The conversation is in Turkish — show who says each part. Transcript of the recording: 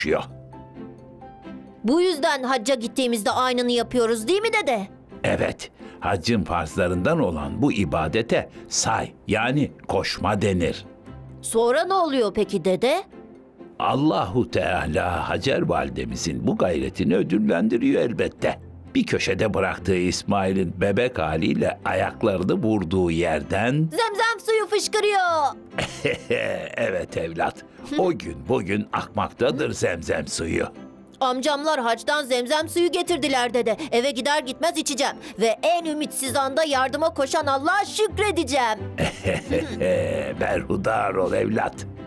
Speaker 1: Bu yüzden hacca gittiğimizde aynını yapıyoruz değil mi dede?
Speaker 2: Evet, haccın farzlarından olan bu ibadete say yani koşma denir.
Speaker 1: Sonra ne oluyor peki dede?
Speaker 2: Allahu Teala Hacer validemizin bu gayretini ödüllendiriyor elbette. Bir köşede bıraktığı İsmail'in bebek haliyle ayaklarını vurduğu yerden...
Speaker 1: Zemzem suyu fışkırıyor.
Speaker 2: Evet evlat, o gün bugün akmaktadır zemzem suyu.
Speaker 1: Amcamlar hacdan zemzem suyu getirdiler dede. Eve gider gitmez içeceğim. Ve en ümitsiz anda yardıma koşan Allah'a şükredeceğim.
Speaker 2: Berhudar ol evlat.